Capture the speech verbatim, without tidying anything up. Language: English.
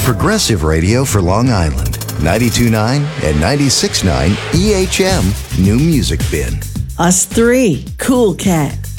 Progressive radio for Long Island. ninety-two point nine and ninety-six point nine E H M New Music Bin. Us three. Cool Cat.